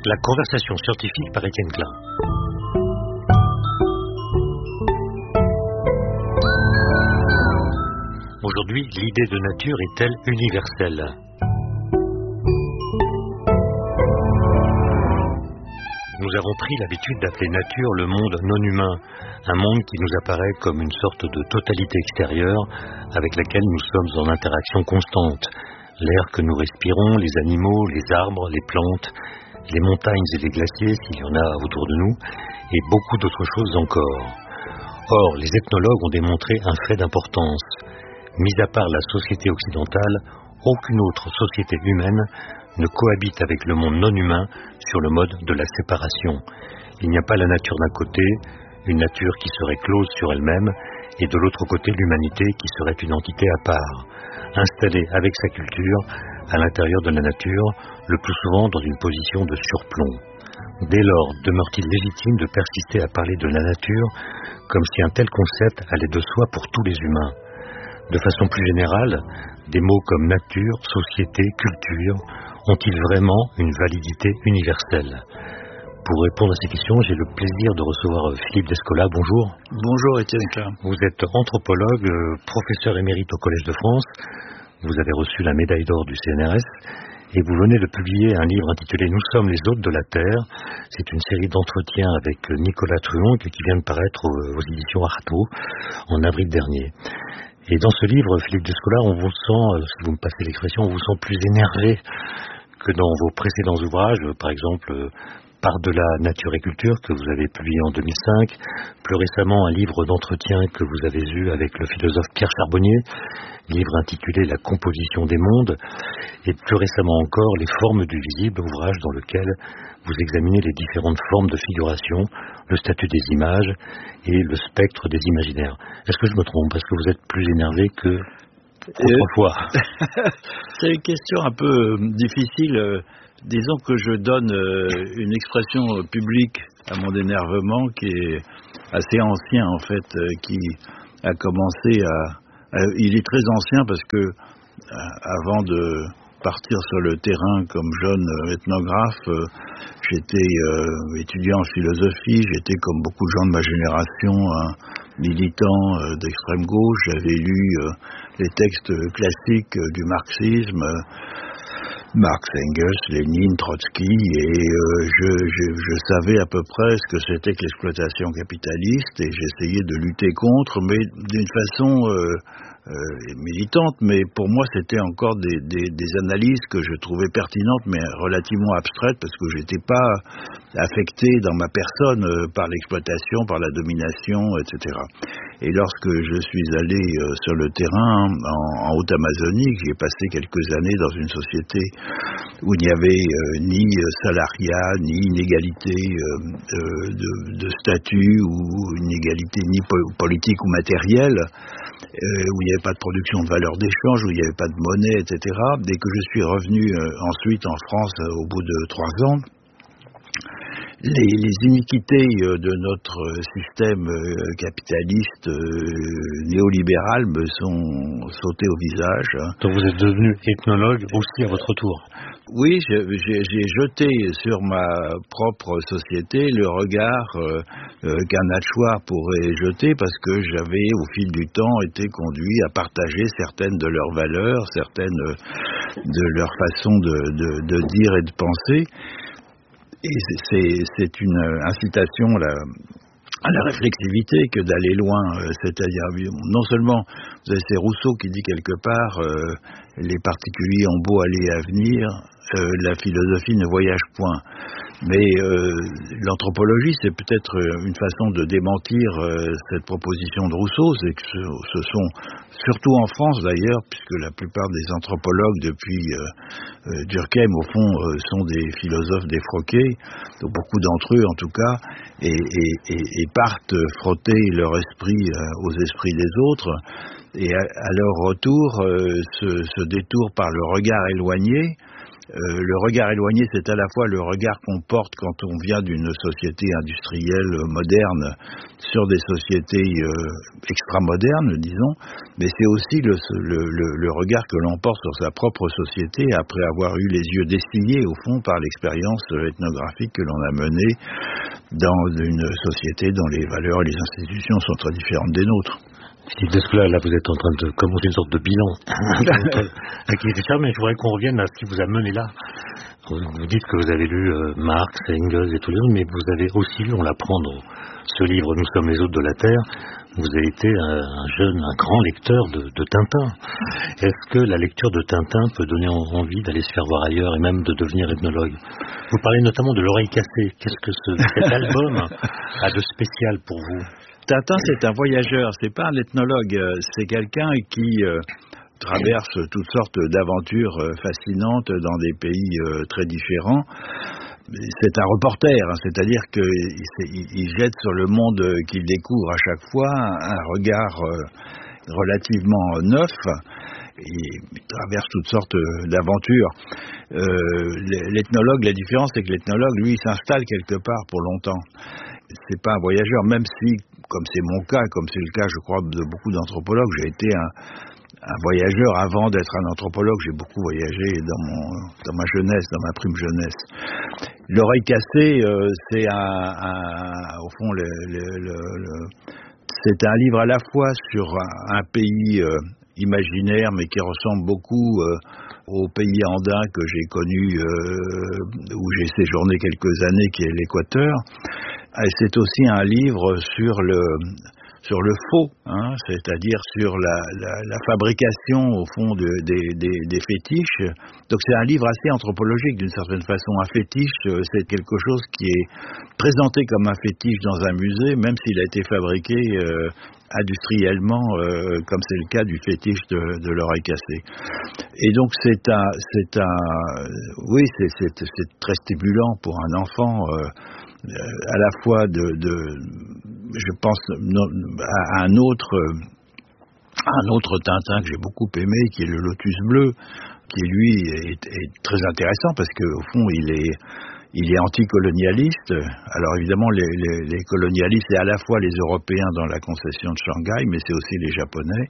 La conversation scientifique par Étienne Klein. Aujourd'hui, l'idée de nature est-elle universelle ? Nous avons pris l'habitude d'appeler nature le monde non humain, un monde qui nous apparaît comme une sorte de totalité extérieure avec laquelle nous sommes en interaction constante. L'air que nous respirons, les animaux, les arbres, les plantes, les montagnes et les glaciers, s'il y en a autour de nous, et beaucoup d'autres choses encore. Or, les ethnologues ont démontré un fait d'importance. Mis à part la société occidentale, aucune autre société humaine ne cohabite avec le monde non humain sur le mode de la séparation. Il n'y a pas la nature d'un côté, une nature qui serait close sur elle-même, et de l'autre côté l'humanité qui serait une entité à part, installée avec sa culture à l'intérieur de la nature, le plus souvent dans une position de surplomb. Dès lors, demeure-t-il légitime de persister à parler de la nature comme si un tel concept allait de soi pour tous les humains ? De façon plus générale, des mots comme nature, société, culture ont-ils vraiment une validité universelle ? Pour répondre à ces questions, j'ai le plaisir de recevoir Philippe Descola. Bonjour. Bonjour Étienne Klein. Vous êtes anthropologue, professeur émérite au Collège de France. Vous avez reçu la médaille d'or du CNRS et vous venez de publier un livre intitulé « Nous sommes les hôtes de la Terre ». C'est une série d'entretiens avec Nicolas Truong qui vient de paraître aux éditions Artaud en avril dernier. Et dans ce livre, Philippe Descola, on vous sent, si vous me passez l'expression, on vous sent plus énervé que dans vos précédents ouvrages, par exemple Par-delà nature et culture, que vous avez publié en 2005, plus récemment un livre d'entretien que vous avez eu avec le philosophe Pierre Charbonnier, livre intitulé La composition des mondes, et plus récemment encore Les formes du visible, ouvrage dans lequel vous examinez les différentes formes de figuration, le statut des images et le spectre des imaginaires. Est-ce que je me trompe ? Parce que vous êtes plus énervé que autrefois. C'est une question un peu difficile. Disons que je donne une expression publique à mon énervement qui est assez ancien en fait, qui a commencé il est très ancien parce que avant de partir sur le terrain comme jeune ethnographe, j'étais étudiant en philosophie, j'étais comme beaucoup de gens de ma génération militant d'extrême gauche, j'avais lu les textes classiques du marxisme, Marx, Engels, Lénine, Trotsky, et je savais à peu près ce que c'était que l'exploitation capitaliste, et j'essayais de lutter contre, mais d'une façon militante, mais pour moi c'était encore des analyses que je trouvais pertinentes, mais relativement abstraites, parce que j'étais pas affecté dans ma personne par l'exploitation, par la domination, etc. Et lorsque je suis allé sur le terrain en Haute-Amazonie, que j'ai passé quelques années dans une société où il n'y avait ni salariat, ni inégalité de statut, ou inégalité ni politique ou matérielle, où il n'y avait pas de production de valeur d'échange, où il n'y avait pas de monnaie, etc. Dès que je suis revenu ensuite en France au bout de 3 ans, les iniquités de notre système capitaliste néolibéral me sont sautées au visage. Donc vous êtes devenu ethnologue aussi à votre tour. Oui, j'ai jeté sur ma propre société le regard qu'un Natchoir pourrait jeter, parce que j'avais au fil du temps été conduit à partager certaines de leurs valeurs, certaines de leur façon de dire et de penser. Et c'est une incitation à la réflexivité que d'aller loin. C'est-à-dire, non seulement, vous avez c'est Rousseau qui dit quelque part les particuliers ont beau aller à venir, la philosophie ne voyage point. Mais l'anthropologie, c'est peut-être une façon de démentir cette proposition de Rousseau. C'est que ce sont, surtout en France d'ailleurs, puisque la plupart des anthropologues depuis Durkheim, au fond, sont des philosophes défroqués, donc beaucoup d'entre eux en tout cas, et partent frotter leur esprit aux esprits des autres, et à leur retour se détourent par le regard éloigné Le regard éloigné, c'est à la fois le regard qu'on porte quand on vient d'une société industrielle moderne sur des sociétés extra-modernes, disons, mais c'est aussi le regard que l'on porte sur sa propre société après avoir eu les yeux dessillés, au fond, par l'expérience ethnographique que l'on a menée dans une société dont les valeurs et les institutions sont très différentes des nôtres. Philippe Descola, là, vous êtes en train de commencer une sorte de bilan mais je voudrais qu'on revienne à ce qui vous a mené là. Vous dites que vous avez lu Marx, Engels et tous les autres, mais vous avez aussi lu, on l'apprend dans ce livre Nous sommes les hôtes de la Terre, vous avez été un grand lecteur de Tintin. Est-ce que la lecture de Tintin peut donner envie d'aller se faire voir ailleurs et même de devenir ethnologue? Vous parlez notamment de L'Oreille cassée. Qu'est-ce que cet album a de spécial pour vous? Tintin, c'est un voyageur, c'est pas un ethnologue, c'est quelqu'un qui traverse toutes sortes d'aventures fascinantes dans des pays très différents. C'est un reporter, c'est-à-dire qu'il jette sur le monde qu'il découvre à chaque fois un regard relativement neuf. Il traverse toutes sortes d'aventures. L'ethnologue, la différence, c'est que l'ethnologue, lui, il s'installe quelque part pour longtemps. C'est pas un voyageur, même si, comme c'est mon cas, comme c'est le cas, je crois, de beaucoup d'anthropologues, j'ai été un voyageur avant d'être un anthropologue. J'ai beaucoup voyagé dans ma jeunesse, dans ma prime jeunesse. L'Oreille cassée, c'est au fond, c'est un livre à la fois sur un pays imaginaire, mais qui ressemble beaucoup au pays andin que j'ai connu, où j'ai séjourné quelques années, qui est l'Équateur. Et c'est aussi un livre sur le faux, c'est-à-dire sur la fabrication, au fond, des fétiches. Donc c'est un livre assez anthropologique, d'une certaine façon. Un fétiche, c'est quelque chose qui est présenté comme un fétiche dans un musée, même s'il a été fabriqué industriellement, comme c'est le cas du fétiche de l'oreille cassée. Et donc c'est très stimulant pour un enfant, à la fois je pense à un autre Tintin que j'ai beaucoup aimé, qui est le Lotus bleu, qui lui est très intéressant parce que au fond il est anticolonialiste. Alors évidemment les colonialistes, c'est à la fois les Européens dans la concession de Shanghai, mais c'est aussi les Japonais.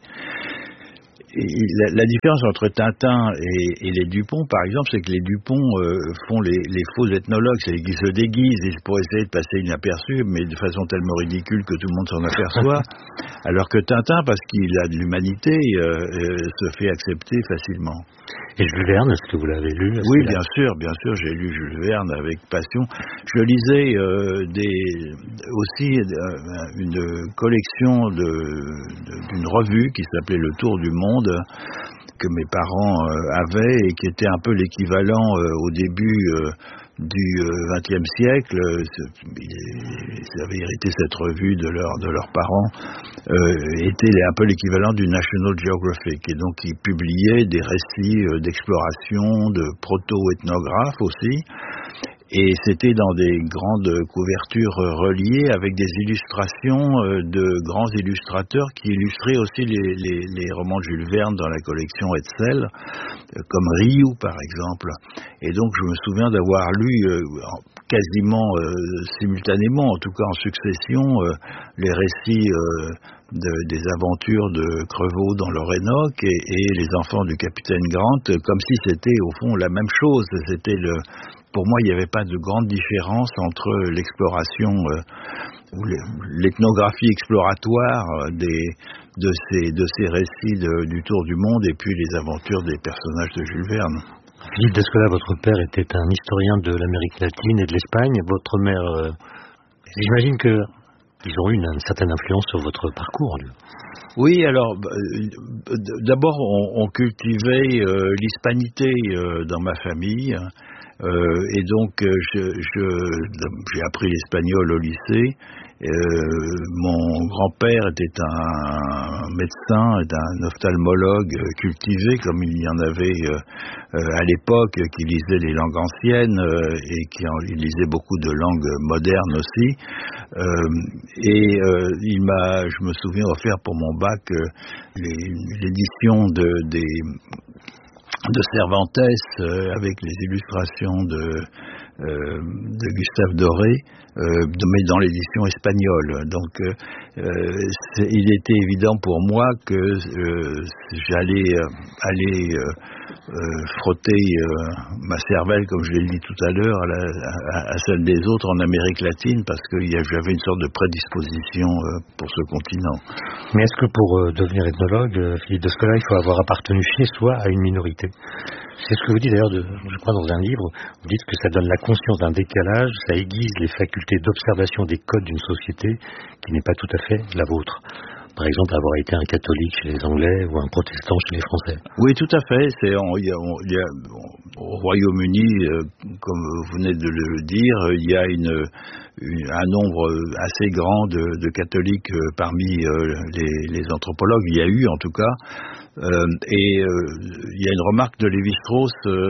Et la différence entre Tintin et les Dupont, par exemple, c'est que les Dupont font les faux ethnologues, c'est qu'ils se déguisent pour essayer de passer inaperçus, mais de façon tellement ridicule que tout le monde s'en aperçoit. Alors que Tintin, parce qu'il a de l'humanité, se fait accepter facilement. Et Jules Verne, est-ce que vous l'avez lu? Oui, bien sûr, j'ai lu Jules Verne avec passion. Je lisais aussi une collection d'une revue qui s'appelait Le Tour du Monde, que mes parents avaient et qui était un peu l'équivalent au début du XXe siècle. Ils avaient hérité cette revue de leurs parents, était un peu l'équivalent du National Geographic, et donc ils publiaient des récits d'exploration, de proto-ethnographes aussi. Et c'était dans des grandes couvertures reliées avec des illustrations de grands illustrateurs qui illustraient aussi les romans de Jules Verne dans la collection Hetzel, comme Rioux par exemple. Et donc je me souviens d'avoir lu quasiment simultanément, en tout cas en succession, les récits des aventures de Crevaux dans l'Orénoque et les enfants du capitaine Grant, comme si c'était au fond la même chose. Pour moi, il n'y avait pas de grande différence entre l'exploration ou l'ethnographie exploratoire de ces récits du Tour du Monde et puis les aventures des personnages de Jules Verne. Philippe Descola, votre père était un historien de l'Amérique latine et de l'Espagne. Votre mère, j'imagine qu'ils ont eu une certaine influence sur votre parcours. Oui, alors d'abord on cultivait l'hispanité dans ma famille. Et donc j'ai appris l'espagnol au lycée. Mon grand-père était un médecin, un ophtalmologue cultivé, comme il y en avait à l'époque, qui lisait les langues anciennes et il lisait beaucoup de langues modernes aussi. Je me souviens, offert pour mon bac l'édition Cervantes avec les illustrations de Gustave Doré, mais dans l'édition espagnole. Donc il était évident pour moi que j'allais aller frotter ma cervelle, comme je l'ai dit tout à l'heure, à celle des autres en Amérique latine, parce que j'avais une sorte de prédisposition pour ce continent. Mais est-ce que pour devenir ethnologue, Philippe Descola, il faut avoir appartenu chez soi à une minorité? C'est ce que vous dites d'ailleurs, je crois, dans un livre. Vous dites que ça donne la conscience d'un décalage, ça aiguise les facultés d'observation des codes d'une société qui n'est pas tout à fait la vôtre. Par exemple, avoir été un catholique chez les Anglais ou un protestant chez les Français. Oui, tout à fait. Il y a au Royaume-Uni, comme vous venez de le dire, il y a un nombre assez grand de catholiques parmi les anthropologues. Il y a eu, en tout cas. Il y a une remarque de Lévi-Strauss,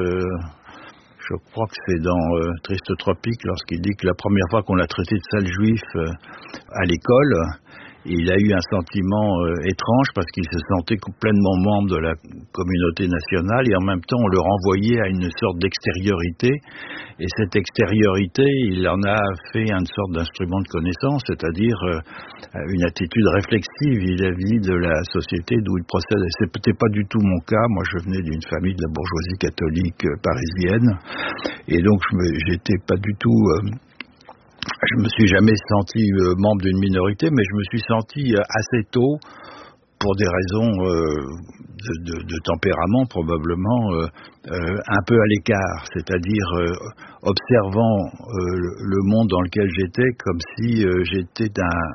je crois que c'est dans Triste Tropique, lorsqu'il dit que la première fois qu'on l'a traité de sale juif à l'école, il a eu un sentiment étrange parce qu'il se sentait pleinement membre de la communauté nationale et en même temps on le renvoyait à une sorte d'extériorité, et cette extériorité il en a fait une sorte d'instrument de connaissance, c'est-à-dire une attitude réflexive vis-à-vis de la société d'où il procède. C'est peut-être pas du tout mon cas. Moi je venais d'une famille de la bourgeoisie catholique parisienne et donc j'étais pas du tout je me suis jamais senti membre d'une minorité, mais je me suis senti assez tôt, pour des raisons de tempérament probablement, un peu à l'écart, c'est-à-dire observant le monde dans lequel j'étais comme si j'étais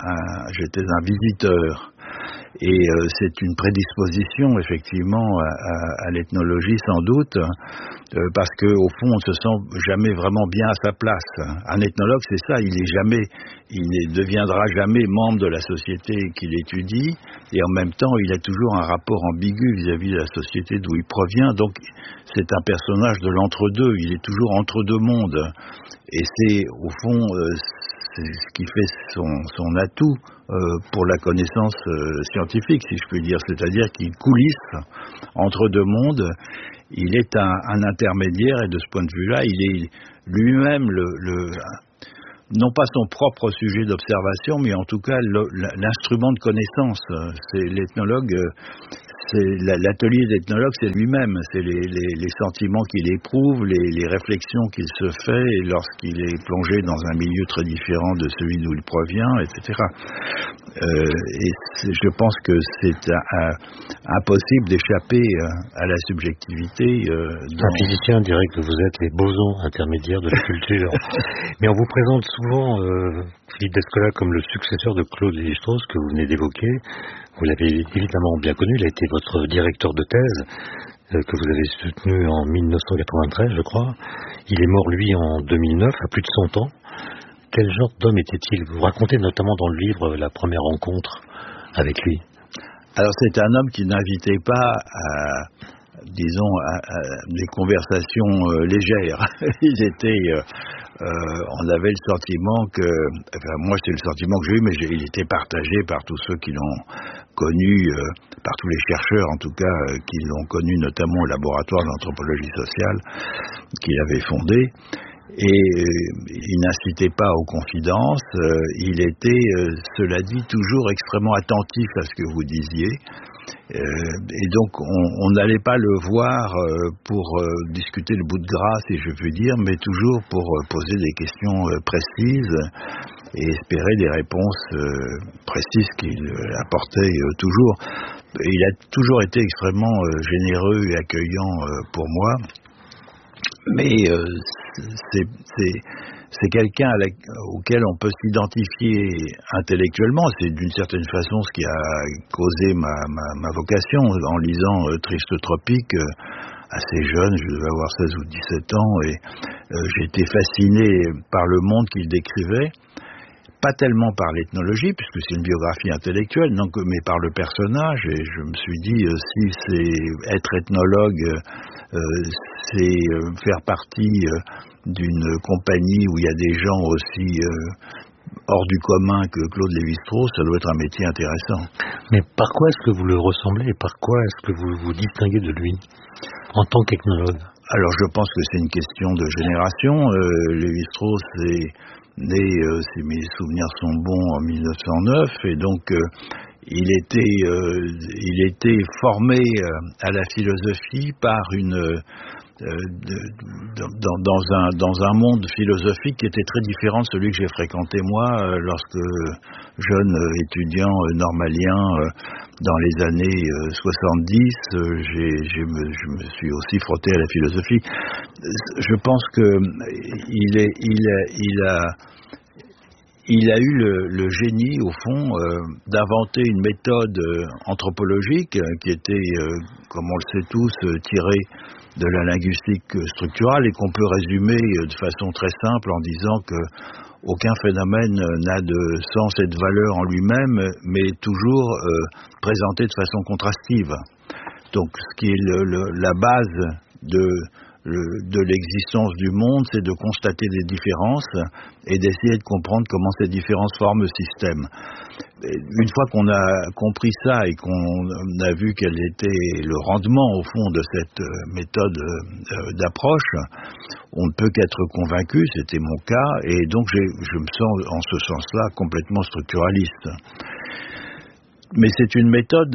un visiteur. Et c'est une prédisposition effectivement à l'ethnologie sans doute, parce que au fond on se sent jamais vraiment bien à sa place. Un ethnologue c'est ça, il ne deviendra jamais membre de la société qu'il étudie, et en même temps il a toujours un rapport ambigu vis-à-vis de la société d'où il provient. Donc c'est un personnage de l'entre-deux, il est toujours entre deux mondes, et c'est au fond c'est ce qui fait son atout pour la connaissance scientifique, si je puis dire, c'est-à-dire qu'il coulisse entre deux mondes, il est un intermédiaire, et de ce point de vue-là, il est lui-même non pas son propre sujet d'observation, mais en tout cas l'instrument de connaissance. C'est l'ethnologue, l'atelier d'ethnologue, c'est lui-même, c'est les sentiments qu'il éprouve, les réflexions qu'il se fait lorsqu'il est plongé dans un milieu très différent de celui d'où il provient, etc. Je pense que c'est impossible d'échapper à la subjectivité. Un physicien dirait que vous êtes les bosons intermédiaires de la culture. Mais on vous présente souvent Philippe Descola comme le successeur de Claude Lévi-Strauss, que vous venez d'évoquer. Vous l'avez évidemment bien connu, il a été votre directeur de thèse, que vous avez soutenu en 1993, je crois. Il est mort, lui, en 2009, à plus de 100 ans. Quel genre d'homme était-il? Vous racontez notamment dans le livre la première rencontre avec lui. Alors c'est un homme qui n'invitait pas à des conversations légères. Il était... on avait le sentiment que, enfin moi c'est le sentiment que j'ai eu, mais il était partagé par tous ceux qui l'ont connu, par tous les chercheurs en tout cas, qui l'ont connu notamment au laboratoire d'anthropologie sociale qu'il avait fondé. Et il n'incitait pas aux confidences, il était, cela dit, toujours extrêmement attentif à ce que vous disiez. Et donc on n'allait pas le voir pour discuter le bout de gras, si je puis dire, mais toujours pour poser des questions précises et espérer des réponses précises qu'il apportait toujours. Il a toujours été extrêmement généreux et accueillant pour moi, mais c'est quelqu'un auquel on peut s'identifier intellectuellement. C'est d'une certaine façon ce qui a causé ma vocation. En lisant Triste Tropique, assez jeune, je devais avoir 16 ou 17 ans, et j'ai été fasciné par le monde qu'il décrivait. Pas tellement par l'ethnologie, puisque c'est une biographie intellectuelle, donc, mais par le personnage. Et je me suis dit, si c'est être ethnologue, c'est faire partie d'une compagnie où il y a des gens aussi hors du commun que Claude Lévi-Strauss, ça doit être un métier intéressant. Mais par quoi est-ce que vous le ressemblez et par quoi est-ce que vous vous distinguez de lui? en tant qu'ethnologue? Alors je pense que c'est une question de génération. Lévi-Strauss est né, si mes souvenirs sont bons, en 1909, et donc il était formé à la philosophie par dans un monde philosophique qui était très différent de celui que j'ai fréquenté moi lorsque jeune étudiant normalien dans les années 70. Je me suis aussi frotté à la philosophie. Je pense que il a eu le génie, au fond, d'inventer une méthode anthropologique qui était, comme on le sait tous, tirée de la linguistique structurale et qu'on peut résumer de façon très simple en disant que aucun phénomène n'a de sens et de valeur en lui-même, mais toujours présenté de façon contrastive. Donc, ce qui est la base de l'existence du monde, c'est de constater des différences et d'essayer de comprendre comment ces différences forment le système. Une fois qu'on a compris ça et qu'on a vu quel était le rendement au fond de cette méthode d'approche, on ne peut qu'être convaincu, c'était mon cas, et donc je me sens en ce sens-là complètement structuraliste. Mais c'est une méthode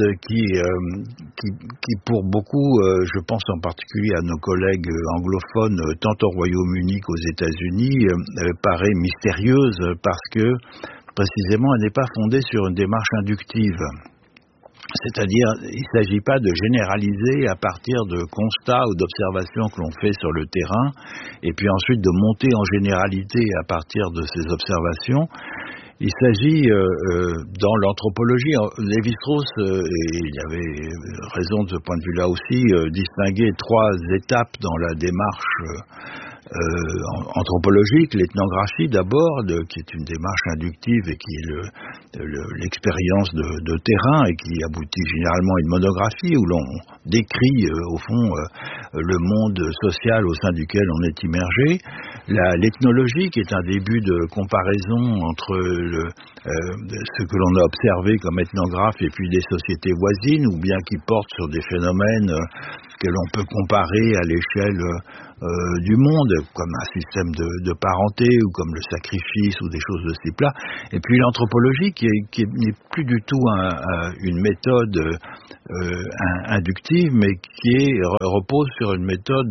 qui pour beaucoup, je pense en particulier à nos collègues anglophones, tant au Royaume-Uni qu'aux États-Unis, paraît mystérieuse parce que, précisément, elle n'est pas fondée sur une démarche inductive. C'est-à-dire, il ne s'agit pas de généraliser à partir de constats ou d'observations que l'on fait sur le terrain, et puis ensuite de monter en généralité à partir de ces observations. Il s'agit, dans l'anthropologie, Lévi-Strauss, et il avait raison de ce point de vue-là aussi, distinguer 3 étapes dans la démarche anthropologique, l'ethnographie d'abord, qui est une démarche inductive et qui est l'expérience de terrain et qui aboutit généralement à une monographie où l'on décrit au fond le monde social au sein duquel on est immergé. L'ethnologie qui est un début de comparaison entre ce que l'on a observé comme ethnographe et puis des sociétés voisines, ou bien qui porte sur des phénomènes que l'on peut comparer à l'échelle du monde, comme un système de parenté ou comme le sacrifice ou des choses de ce type-là. Et puis l'anthropologie qui n'est plus du tout une méthode inductive, mais qui repose sur une méthode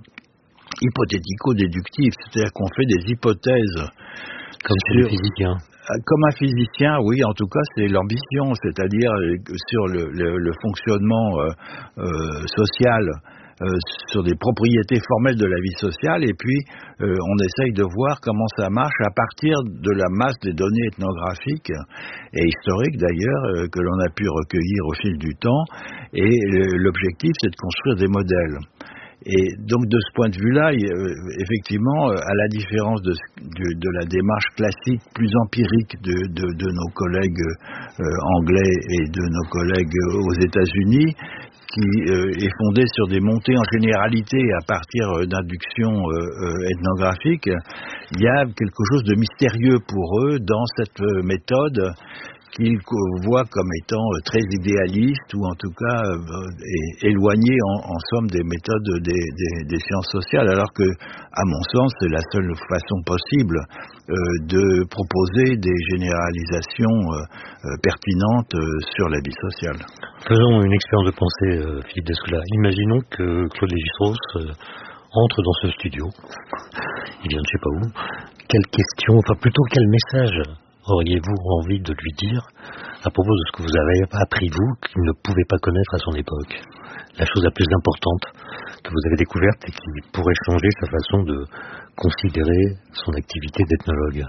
hypothético-déductive, c'est-à-dire qu'on fait des hypothèses. Comme chez les physiciens. Comme un physicien, oui, en tout cas, c'est l'ambition, c'est-à-dire sur le fonctionnement social, sur des propriétés formelles de la vie sociale, et puis on essaye de voir comment ça marche à partir de la masse des données ethnographiques et historiques d'ailleurs que l'on a pu recueillir au fil du temps, et l'objectif c'est de construire des modèles. Et donc de ce point de vue-là, effectivement, à la différence de la démarche classique plus empirique de nos collègues anglais et de nos collègues aux États-Unis, qui est fondée sur des montées en généralité à partir d'inductions ethnographiques, il y a quelque chose de mystérieux pour eux dans cette méthode qu'ils voient comme étant très idéaliste ou en tout cas éloignée en somme des méthodes des sciences sociales, alors que, à mon sens, c'est la seule façon possible de proposer des généralisations pertinentes sur la vie sociale. Faisons une expérience de pensée, Philippe Descola. Imaginons que Claude Lévi-Strauss entre dans ce studio. Il vient de je sais pas où. Quelle question, enfin plutôt quel message auriez-vous envie de lui dire à propos de ce que vous avez appris, vous, qu'il ne pouvait pas connaître à son époque? La chose la plus importante que vous avez découverte et qui pourrait changer sa façon de considérer son activité d'ethnologue.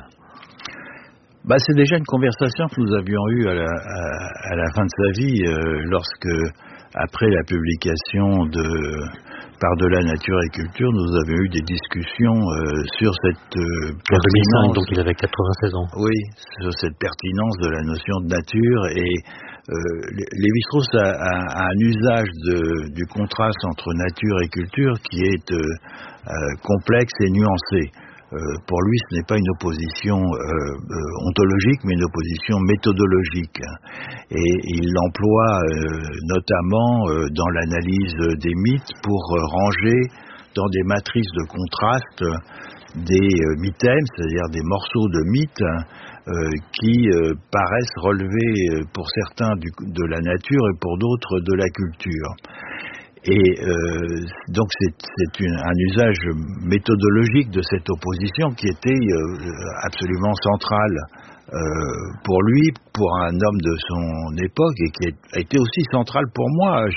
C'est déjà une conversation que nous avions eue à la fin de sa vie, lorsque, après la publication de Par-delà nature et culture, nous avions eu des discussions sur cette pertinence. Donc il avait 96 ans. Oui, sur cette pertinence de la notion de nature. Et Lévi-Strauss a un usage du contraste entre nature et culture qui est complexe et nuancé. pour lui, ce n'est pas une opposition ontologique, mais une opposition méthodologique. Et il l'emploie notamment dans l'analyse des mythes pour ranger dans des matrices de contraste des mythèmes, c'est-à-dire des morceaux de mythes qui paraissent relever pour certains de la nature et pour d'autres de la culture. Et donc c'est un usage méthodologique de cette opposition qui était absolument central pour lui, pour un homme de son époque, et qui a été aussi central pour moi.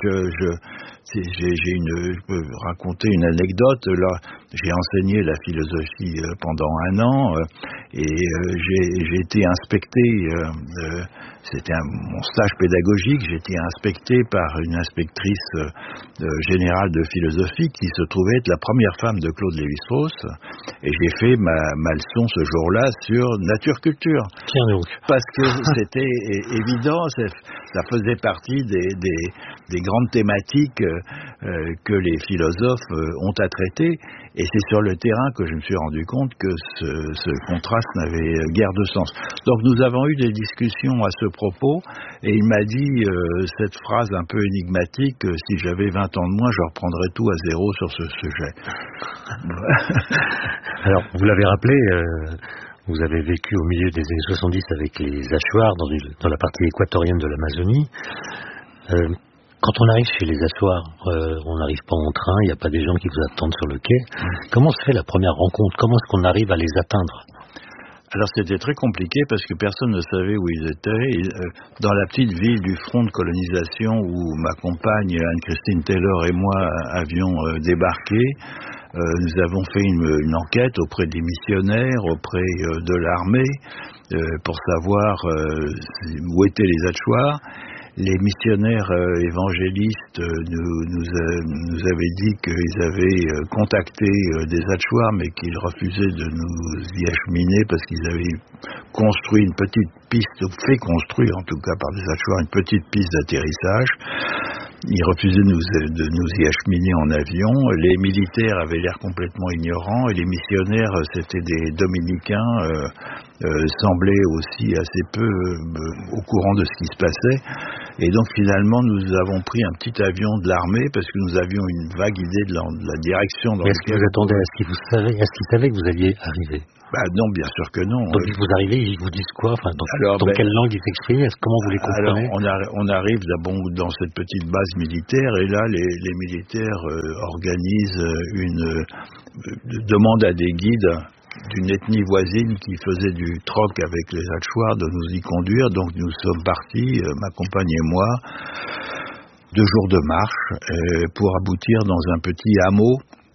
Je peux raconter une anecdote. Là, j'ai enseigné la philosophie pendant 1 an et j'ai été inspecté. C'était mon stage pédagogique. J'ai été inspecté par une inspectrice générale de philosophie qui se trouvait être la première femme de Claude Lévi-Strauss. Et j'ai fait ma leçon ce jour-là sur nature-culture. Tiens donc. Parce que c'était évident, ça faisait partie des grandes thématiques que les philosophes ont à traiter. Et c'est sur le terrain que je me suis rendu compte que ce contraste n'avait guère de sens. Donc nous avons eu des discussions à ce propos, et il m'a dit cette phrase un peu énigmatique: si j'avais 20 ans de moins, je reprendrais tout à zéro sur ce sujet. Alors, vous l'avez rappelé, vous avez vécu au milieu des années 70 avec les Achuars dans la partie équatorienne de l'Amazonie. Quand on arrive chez les Achuars, on n'arrive pas en train, il n'y a pas des gens qui vous attendent sur le quai. Comment se fait la première rencontre? Comment est-ce qu'on arrive à les atteindre? Alors c'était très compliqué parce que personne ne savait où ils étaient. Dans la petite ville du front de colonisation où ma compagne Anne-Christine Taylor et moi avions débarqué, nous avons fait une enquête auprès des missionnaires, auprès de l'armée, pour savoir où étaient les Achuars. Les missionnaires évangélistes nous avaient dit qu'ils avaient contacté des Achuars, mais qu'ils refusaient de nous y acheminer parce qu'ils avaient construit une petite piste, ou fait construire en tout cas par des Achuars, une petite piste d'atterrissage. Ils refusaient de nous y acheminer en avion. Les militaires avaient l'air complètement ignorants, et les missionnaires, c'était des dominicains, semblaient aussi assez peu au courant de ce qui se passait. Et donc finalement, nous avons pris un petit avion de l'armée parce que nous avions une vague idée de la direction dans laquelle... Est-ce que vous attendez est-ce qu'ils savaient que vous alliez arriver? Non, bien sûr que non. Donc vous arrivez, ils vous disent quoi? Dans quelle langue ils s'expriment? Comment vous les comprenez? Alors, on arrive dans cette petite base militaire, et là, les militaires organisent une demande à des guides d'une ethnie voisine qui faisait du troc avec les Achuars de nous y conduire. Donc nous sommes partis, ma compagne et moi, 2 jours de marche pour aboutir dans un petit hameau.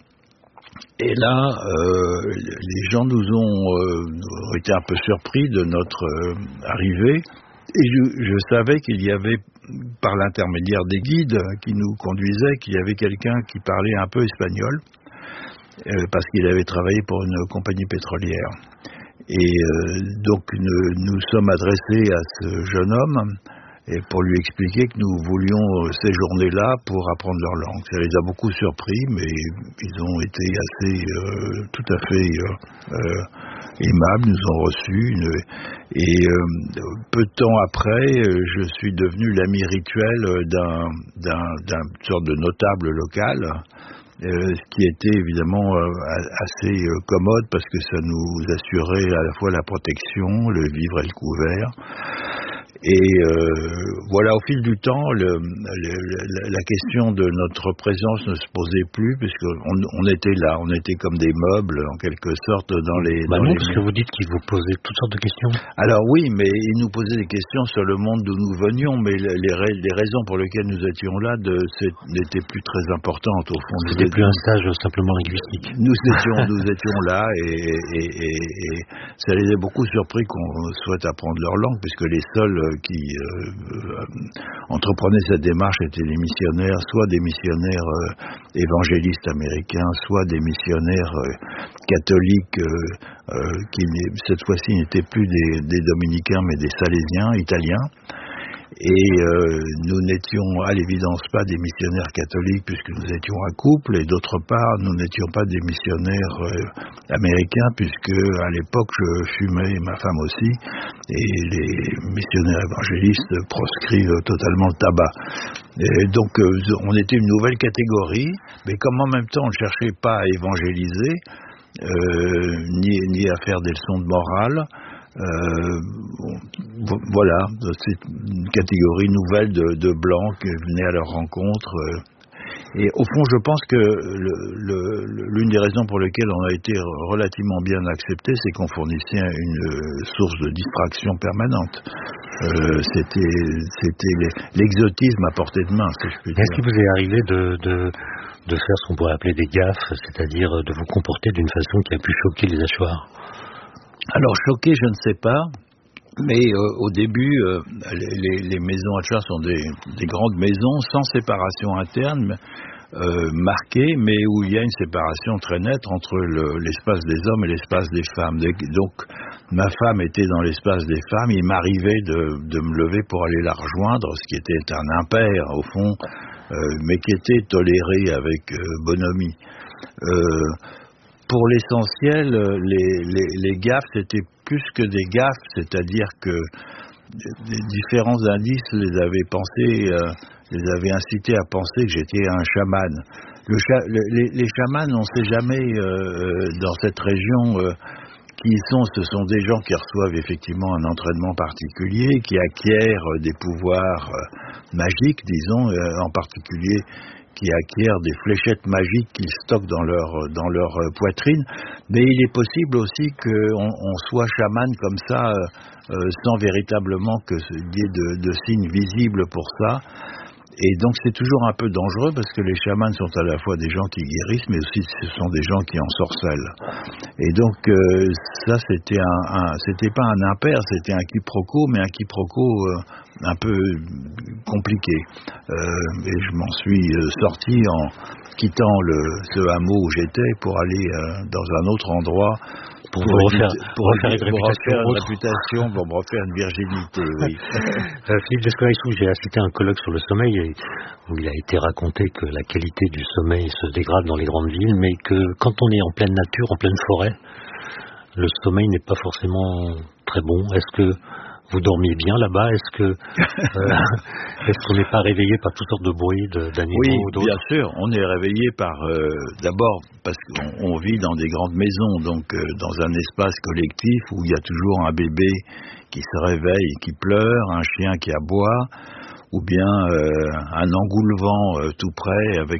Et là, les gens nous ont été un peu surpris de notre arrivée. Et je savais qu'il y avait, par l'intermédiaire des guides qui nous conduisaient, qu'il y avait quelqu'un qui parlait un peu espagnol, parce qu'il avait travaillé pour une compagnie pétrolière. Et donc nous sommes adressés à ce jeune homme, et pour lui expliquer que nous voulions séjourner là pour apprendre leur langue. Ça les a beaucoup surpris, mais ils ont été assez tout à fait aimables, nous ont reçus. Et peu de temps après, je suis devenu l'ami rituel d'un sorte de notable local, ce qui était évidemment assez commode parce que ça nous assurait à la fois la protection, le vivre et le couvert. Et voilà, au fil du temps, la question de notre présence ne se posait plus, puisqu'on était là, on était comme des meubles, en quelque sorte, dans les... parce que vous dites qu'ils vous posaient toutes sortes de questions. Alors oui, mais ils nous posaient des questions sur le monde d'où nous venions, mais les raisons pour lesquelles nous étions là n'étaient plus très importantes, au fond. C'était plus un stage simplement linguistique. Nous étions là, et ça les a beaucoup surpris qu'on souhaite apprendre leur langue, puisque les seuls qui entreprenaient cette démarche étaient les missionnaires, soit des missionnaires évangélistes américains, soit des missionnaires catholiques qui cette fois-ci n'étaient plus des dominicains mais des salésiens italiens. Et nous n'étions à l'évidence pas des missionnaires catholiques puisque nous étions un couple, et d'autre part, nous n'étions pas des missionnaires américains puisque à l'époque je fumais, ma femme aussi, et les missionnaires évangélistes proscrivent totalement le tabac. Et donc on était une nouvelle catégorie, mais comme en même temps on ne cherchait pas à évangéliser, ni à faire des leçons de morale, voilà, c'est une catégorie nouvelle de blancs qui venaient à leur rencontre. Et au fond, je pense que l'une des raisons pour lesquelles on a été relativement bien accepté, c'est qu'on fournissait une source de distraction permanente. C'était l'exotisme à portée de main, si je puis dire. Est-ce qu'il vous est arrivé de faire ce qu'on pourrait appeler des gaffes, c'est-à-dire de vous comporter d'une façon qui a pu choquer les hachoirs? Alors, choqué, je ne sais pas, mais au début, les maisons hachoirs sont des grandes maisons sans séparation interne marquée, mais où il y a une séparation très nette entre l'espace des hommes et l'espace des femmes. Donc, ma femme était dans l'espace des femmes, il m'arrivait de me lever pour aller la rejoindre, ce qui était un impair, au fond, mais qui était toléré avec bonhomie. Pour l'essentiel, les gaffes, c'était plus que des gaffes, c'est-à-dire que des différents indices les avaient incités à penser que j'étais un chaman. Les chamans, on ne sait jamais dans cette région qui ils sont. Ce sont des gens qui reçoivent effectivement un entraînement particulier, qui acquièrent des pouvoirs magiques, disons, en particulier qui acquièrent des fléchettes magiques qu'ils stockent dans leur poitrine, mais il est possible aussi qu'on soit chaman comme ça, sans véritablement qu'il y ait de signes visibles pour ça. Et donc c'est toujours un peu dangereux parce que les chamans sont à la fois des gens qui guérissent, mais aussi ce sont des gens qui ensorcellent. Et donc ça c'était pas un impair, c'était un quiproquo, mais un quiproquo un peu compliqué. Et je m'en suis sorti en quittant ce hameau où j'étais pour aller dans un autre endroit. Pour refaire une réputation, pour me refaire une virginité, oui. Philippe Descola-Issou, j'ai assisté à un colloque sur le sommeil où il a été raconté que la qualité du sommeil se dégrade dans les grandes villes, mais que quand on est en pleine nature, en pleine forêt, le sommeil n'est pas forcément très bon. Est-ce que vous dormiez bien là-bas? Est-ce qu'on n'est pas réveillé par toutes sortes de bruits d'animaux? Oui, bien sûr, on est réveillé d'abord parce qu'on vit dans des grandes maisons, donc dans un espace collectif où il y a toujours un bébé qui se réveille et qui pleure, un chien qui aboie, ou bien un engoulevent tout près avec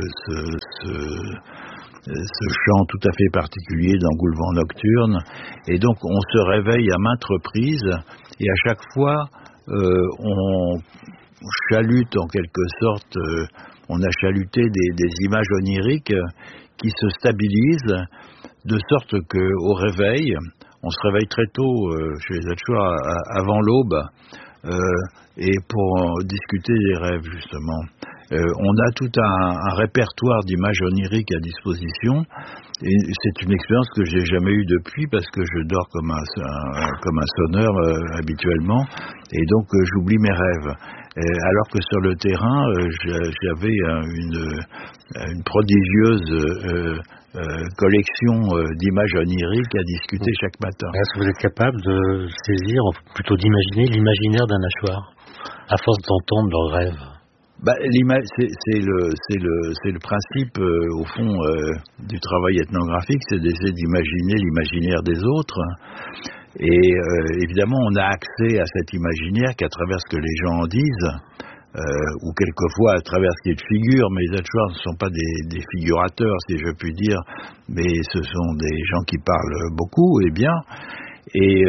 ce chant tout à fait particulier d'engoulevent nocturne. Et donc on se réveille à maintes reprises, et à chaque fois on chalute en quelque sorte, on a chaluté des images oniriques qui se stabilisent, de sorte qu'au réveil, on se réveille très tôt chez les Hachoirs avant l'aube, et pour discuter des rêves justement. On a tout un répertoire d'images oniriques à disposition, et c'est une expérience que j'ai jamais eue depuis parce que je dors comme un sonneur habituellement, et donc j'oublie mes rêves. Alors que sur le terrain, j'avais une prodigieuse collection d'images oniriques à discuter chaque matin. Est-ce que vous êtes capable de saisir, plutôt d'imaginer l'imaginaire d'un hachoir, à force d'entendre leurs rêves? C'est le principe, au fond, du travail ethnographique, c'est d'essayer d'imaginer l'imaginaire des autres. Et évidemment, on a accès à cet imaginaire qu'à travers ce que les gens en disent, ou quelquefois à travers ce qui est de figure, mais les Hachoirs ne sont pas des figurateurs, si je puis dire, mais ce sont des gens qui parlent beaucoup et bien. Et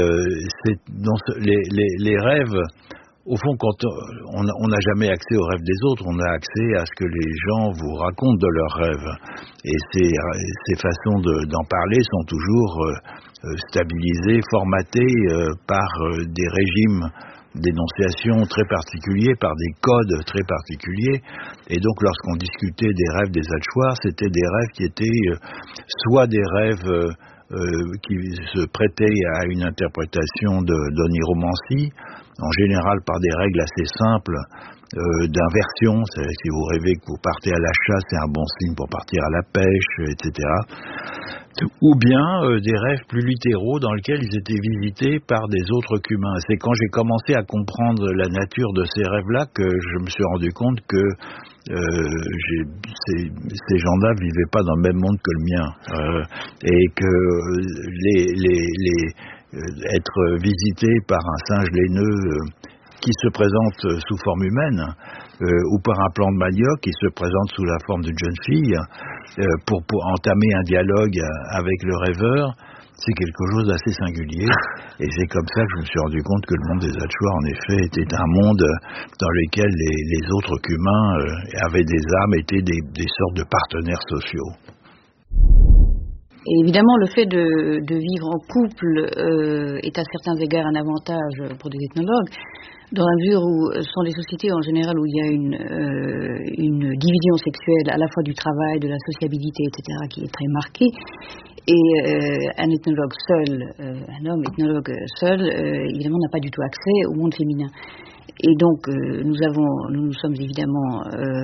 les rêves, au fond, quand on n'a jamais accès aux rêves des autres, on a accès à ce que les gens vous racontent de leurs rêves. Et ces façons d'en parler sont toujours stabilisées, formatées par des régimes d'énonciation très particuliers, par des codes très particuliers. Et donc, lorsqu'on discutait des rêves des Hachoirs, c'était des rêves qui étaient soit des rêves qui se prêtait à une interprétation d'oniromancie, en général par des règles assez simples d'inversion. Si vous rêvez que vous partez à la chasse, c'est un bon signe pour partir à la pêche, etc. Ou bien des rêves plus littéraux dans lesquels ils étaient visités par des autres qu'humains. C'est quand j'ai commencé à comprendre la nature de ces rêves-là que je me suis rendu compte que ces gens-là vivaient pas dans le même monde que le mien, et que être visité par un singe laineux qui se présente sous forme humaine, ou par un plan de manioc qui se présente sous la forme d'une jeune fille, pour entamer un dialogue avec le rêveur, c'est quelque chose d'assez singulier. Et c'est comme ça que je me suis rendu compte que le monde des Achuars, en effet, était un monde dans lequel les autres qu'humains avaient des âmes, étaient des sortes de partenaires sociaux. Et évidemment, le fait de vivre en couple est à certains égards un avantage pour des ethnologues, dans la mesure où ce sont des sociétés en général où il y a une division sexuelle à la fois du travail, de la sociabilité, etc., qui est très marquée. Et un ethnologue seul, un homme ethnologue seul, évidemment n'a pas du tout accès au monde féminin. Et donc, nous nous sommes évidemment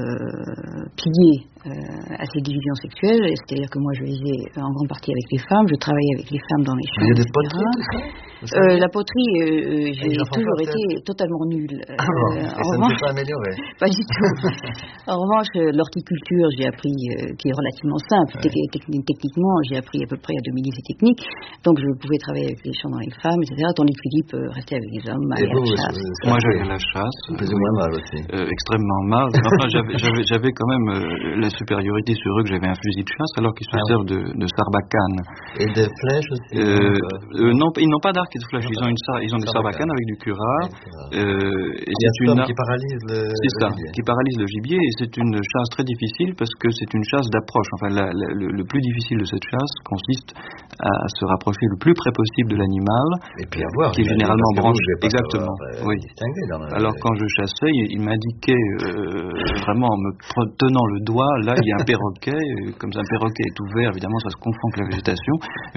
pliés à ces divisions sexuelles, c'est-à-dire que moi je vivais en grande partie avec les femmes, je travaillais avec les femmes dans les champs. Vous avez des poteries, tout ça? La poterie, j'ai toujours été totalement nulle. Et ça ne s'est pas amélioré? Pas du tout. En revanche, l'horticulture, j'ai appris, qui est relativement simple. Ouais. Techniquement, j'ai appris à peu près à dominer ces techniques. Donc, je pouvais travailler avec les champs dans les femmes, etc. Tandis que Philippe restait avec les hommes, aller à la chasse. Moi, j'allais à la chasse. Plus ou moins mal aussi. Extrêmement mal. Enfin, j'avais quand même la supériorité sur eux, que j'avais un fusil de chasse, alors qu'ils se servent de sarbacane. Et des flèches aussi? Non, ils n'ont pas d'arc et de flèches. Ils ont des sarbacanes avec du curare. Et c'est une qui paralyse le gibier. Qui paralyse le gibier. Et c'est une chasse très difficile parce que c'est une chasse d'approche. Enfin, le plus difficile de cette chasse consiste à se rapprocher le plus près possible de l'animal. Et puis avoir. Qui est généralement branché. Exactement. Oui. Alors quand je chassais, il m'indiquait vraiment en me tenant le doigt, là il y a un perroquet, comme un perroquet est ouvert, évidemment ça se confond avec la végétation,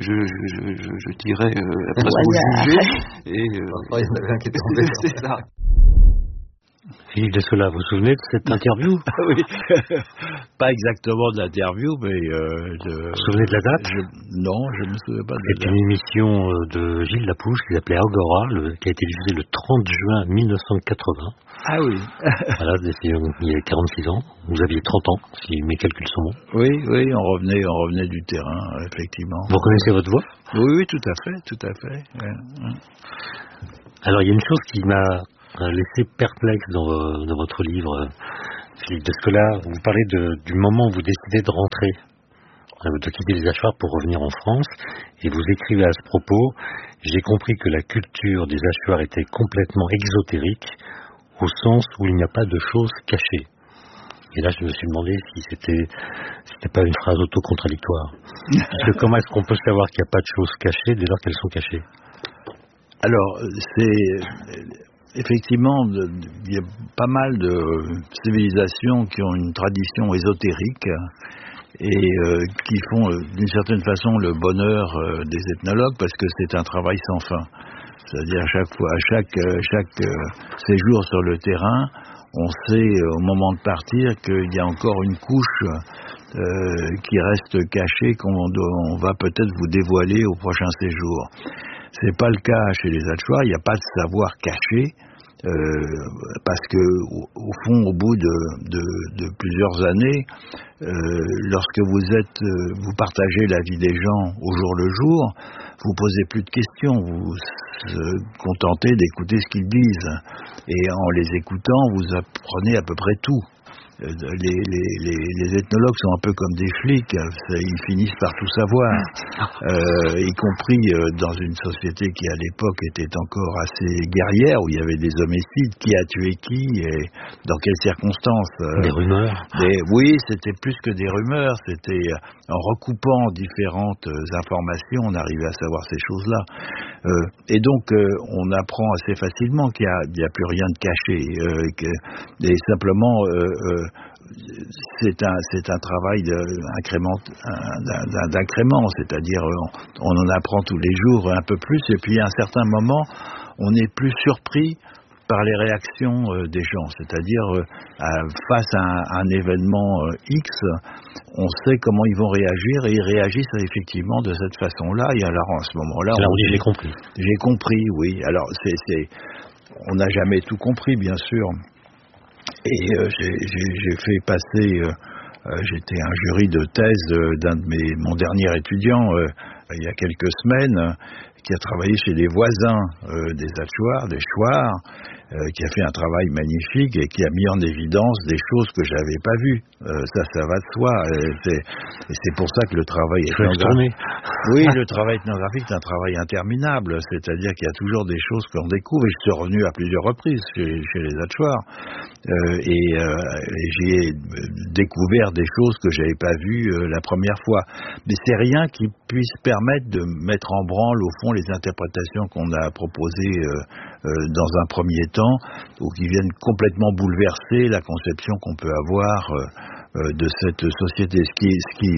je tirais presque au jugé, et parfois il y en avait un qui était tombé. C'est ça. Philippe Descola, vous vous souvenez de cette interview? Oui, pas exactement de l'interview, mais Vous vous souvenez de la date? Non, je ne me souviens pas de la date. C'est une émission de Gilles Lapouche qui s'appelait Agora, qui a été diffusée le 30 juin 1980. Ah oui. Voilà, il y a 46 ans. Vous aviez 30 ans, si mes calculs sont bons. Oui, on revenait du terrain, effectivement. Vous reconnaissez votre voix? Oui, tout à fait. Ouais. Alors, il y a une chose qui m'a laissé perplexe dans votre livre, Philippe Descola. Vous parlez du moment où vous décidez de rentrer, de quitter les Achuars pour revenir en France, et vous écrivez à ce propos: j'ai compris que la culture des Achuars était complètement exotérique, au sens où il n'y a pas de choses cachées. Et là, je me suis demandé si c'était pas une phrase auto-contradictoire. Parce que comment est-ce qu'on peut savoir qu'il n'y a pas de choses cachées dès lors qu'elles sont cachées? Alors, effectivement, il y a pas mal de civilisations qui ont une tradition ésotérique et qui font d'une certaine façon le bonheur des ethnologues, parce que c'est un travail sans fin. C'est-à-dire à chaque séjour sur le terrain, on sait au moment de partir qu'il y a encore une couche qui reste cachée, qu'on va peut-être vous dévoiler au prochain séjour. C'est pas le cas chez les Achuars, il n'y a pas de savoir caché, parce que au fond, au bout de plusieurs années, lorsque vous partagez la vie des gens au jour le jour, vous posez plus de questions, vous vous contentez d'écouter ce qu'ils disent, et en les écoutant, vous apprenez à peu près tout. Les ethnologues sont un peu comme des flics, ils finissent par tout savoir, y compris dans une société qui à l'époque était encore assez guerrière, où il y avait des homicides, qui a tué qui et dans quelles circonstances. Des rumeurs. Oui, c'était plus que des rumeurs, c'était en recoupant différentes informations, on arrivait à savoir ces choses-là. Et donc on apprend assez facilement qu'il n'y a plus rien de caché, et simplement c'est un travail d'incrément, c'est-à-dire on en apprend tous les jours un peu plus, et puis à un certain moment, on est plus surpris par les réactions des gens, c'est-à-dire face à un événement X, on sait comment ils vont réagir, et ils réagissent effectivement de cette façon-là, et alors en ce moment-là... Alors oui, j'ai compris. J'ai compris, oui. Alors, on n'a jamais tout compris, bien sûr, et j'ai fait passer... j'étais un jury de thèse mon dernier étudiant, il y a quelques semaines, qui a travaillé chez les voisins des Hatchoirs, des Chouards, qui a fait un travail magnifique et qui a mis en évidence des choses que j'avais pas vues. Ça va de soi. Et c'est pour ça que le travail ethnographique... Oui, le travail ethnographique est un travail interminable. C'est-à-dire qu'il y a toujours des choses qu'on découvre. Et je suis revenu à plusieurs reprises chez les Hatchoirs. Et j'ai découvert des choses que j'avais pas vues la première fois. Mais c'est rien qui puisse permettre de mettre en branle, au fond, les interprétations qu'on a proposées dans un premier temps, ou qui viennent complètement bouleverser la conception qu'on peut avoir de cette société. Ce qui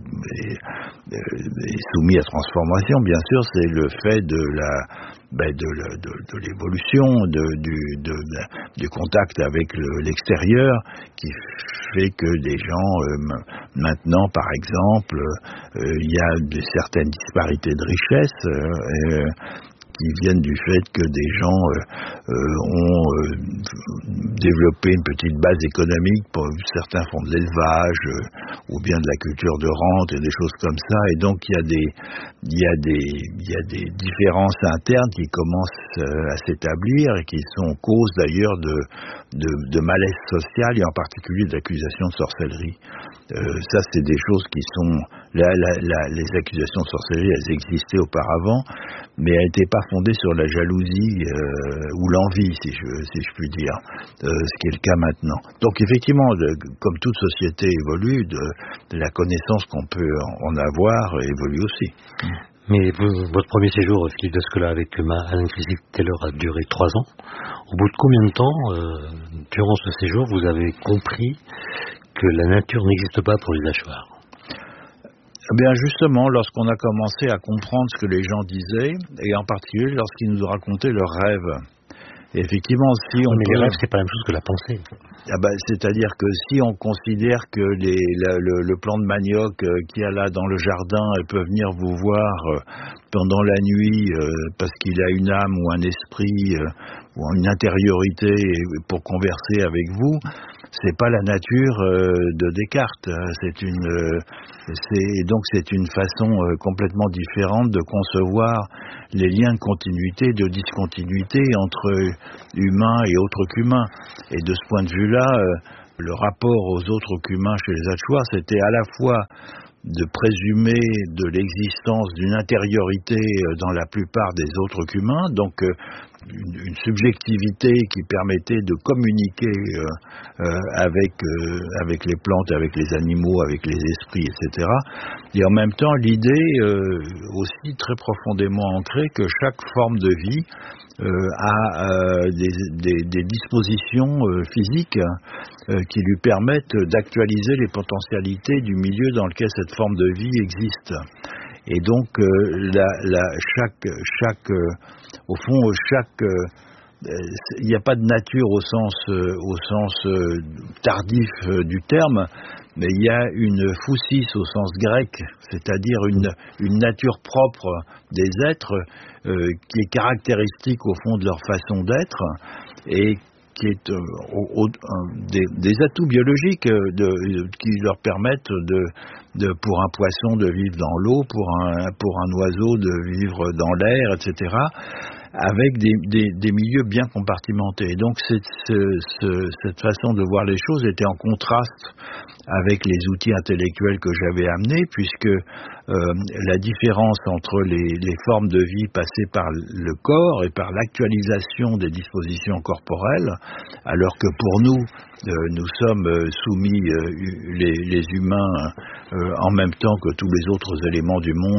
est soumis à transformation, bien sûr, c'est le fait de l'évolution, du contact avec l'extérieur, qui fait que des gens, maintenant, par exemple, il y a certaines disparités de richesse, qui viennent du fait que des gens ont développé une petite base économique, certains font de l'élevage ou bien de la culture de rente et des choses comme ça, et donc il y a des différences internes qui commencent à s'établir et qui sont cause d'ailleurs de malaise social, et en particulier d'accusations de sorcellerie. Ça, c'est des choses qui sont... les accusations de sorcellerie, elles existaient auparavant, mais elles n'étaient pas fondées sur la jalousie ou l'envie, si je puis dire, ce qui est le cas maintenant. Donc effectivement, comme toute société évolue, la connaissance qu'on peut en avoir évolue aussi. Mais votre premier séjour, Philippe Descola, avec Alan Taylor a duré 3 ans. Au bout de combien de temps, durant ce séjour, vous avez compris que la nature n'existe pas pour les Hatchoirs? Eh bien justement, lorsqu'on a commencé à comprendre ce que les gens disaient, et en particulier lorsqu'ils nous racontaient leurs rêves. Et effectivement, mais les rêves, c'est pas la même chose que la pensée. C'est-à-dire que si on considère que le plant de manioc qu'il y a là dans le jardin peut venir vous voir pendant la nuit parce qu'il a une âme ou un esprit ou une intériorité pour converser avec vous, c'est pas la nature de Descartes. Donc c'est une façon complètement différente de concevoir les liens de continuité, de discontinuité entre humains et autres qu'humains. Et de ce point de vue-là, le rapport aux autres qu'humains chez les Hatchoirs, c'était à la fois de présumer de l'existence d'une intériorité dans la plupart des autres qu'humains, donc une subjectivité qui permettait de communiquer avec les plantes, avec les animaux, avec les esprits, etc. Et en même temps, l'idée aussi très profondément ancrée que chaque forme de vie a des dispositions physiques qui lui permettent d'actualiser les potentialités du milieu dans lequel cette forme de vie existe. Et donc, au fond, il n'y a pas de nature au sens tardif du terme, mais il y a une phoussis au sens grec, c'est-à-dire une nature propre des êtres qui est caractéristique au fond de leur façon d'être et qui est des atouts biologiques qui leur permettent pour un poisson de vivre dans l'eau, pour un oiseau de vivre dans l'air, etc., avec des milieux bien compartimentés. Et donc cette façon de voir les choses était en contraste avec les outils intellectuels que j'avais amenés, puisque la différence entre les formes de vie passées par le corps et par l'actualisation des dispositions corporelles, alors que pour nous sommes soumis, les humains, en même temps que tous les autres éléments du monde,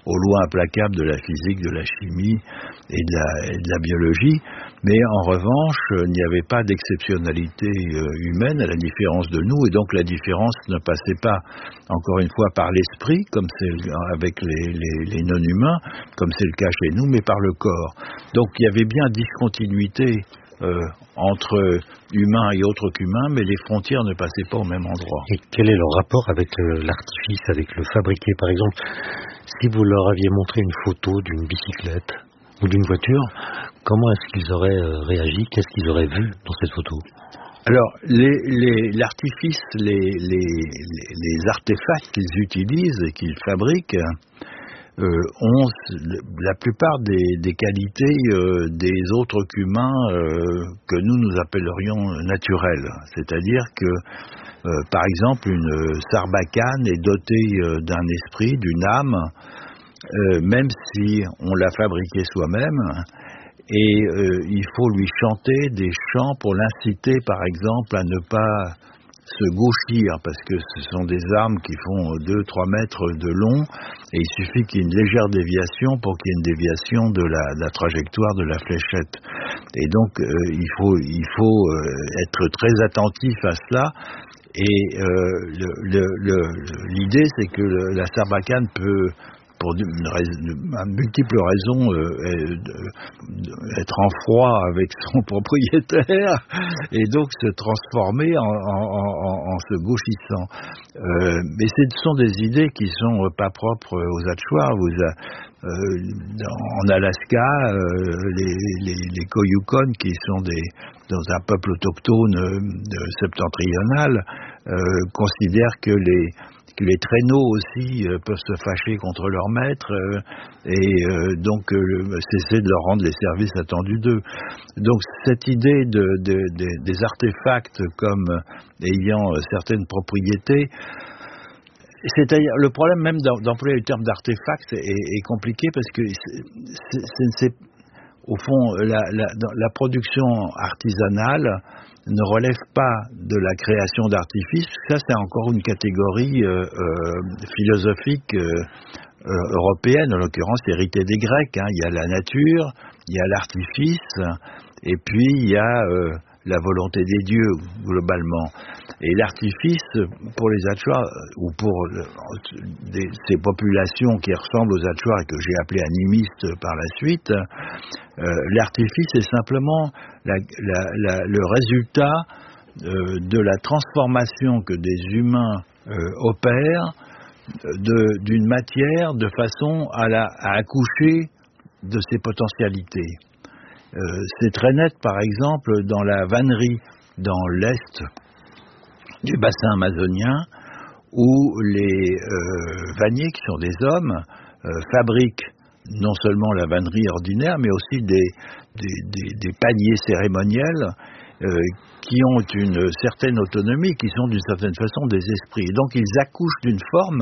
aux lois implacables de la physique, de la chimie et de la biologie. Mais en revanche, il n'y avait pas d'exceptionnalité humaine à la différence de nous, et donc la différence ne passait pas, encore une fois, par l'esprit, comme c'est avec les non-humains, comme c'est le cas chez nous, mais par le corps. Donc il y avait bien discontinuité entre humains et autres qu'humains, mais les frontières ne passaient pas au même endroit. Et quel est leur rapport avec l'artifice, avec le fabriqué? Par exemple, si vous leur aviez montré une photo d'une bicyclette ou d'une voiture, comment est-ce qu'ils auraient réagi? Qu'est-ce qu'ils auraient vu dans cette photo? Alors, l'artifice, les artefacts qu'ils utilisent et qu'ils fabriquent ont la plupart des qualités des autres qu'humains que nous appellerions naturelles. C'est-à-dire que, par exemple, une sarbacane est dotée d'un esprit, d'une âme, même si on l'a fabriquée soi-même, et il faut lui chanter des chants pour l'inciter, par exemple, à ne pas se gauchir, parce que ce sont des armes qui font 2-3 mètres de long, et il suffit qu'il y ait une légère déviation pour qu'il y ait une déviation de la trajectoire de la fléchette. Et donc, il faut être très attentif à cela, et l'idée, c'est que la sarbacane peut, pour multiples raisons, être en froid avec son propriétaire et donc se transformer en se gauchissant. Mais ce sont des idées qui sont pas propres aux Achuar. En Alaska, les Koyukon, qui sont dans un peuple autochtone septentrional, considèrent que les traîneaux aussi peuvent se fâcher contre leur maître et donc cesser de leur rendre les services attendus d'eux. Donc cette idée des artefacts comme ayant certaines propriétés, c'est-à-dire le problème même d'employer le terme d'artefact est compliqué parce que c'est au fond la production artisanale ne relève pas de la création d'artifices. Ça, c'est encore une catégorie philosophique européenne, en l'occurrence héritée des Grecs. Il y a la nature, il y a l'artifice, et puis il y a la volonté des dieux, globalement. Et l'artifice, pour les Achuar, ou pour ces populations qui ressemblent aux Achuar et que j'ai appelées animistes par la suite, l'artifice est simplement le résultat de la transformation que des humains opèrent d'une matière de façon à accoucher de ses potentialités. C'est très net, par exemple, dans la vannerie, dans l'est du bassin amazonien, où les vanniers, qui sont des hommes, fabriquent non seulement la vannerie ordinaire, mais aussi des paniers cérémoniels qui ont une certaine autonomie, qui sont d'une certaine façon des esprits. Et donc ils accouchent d'une forme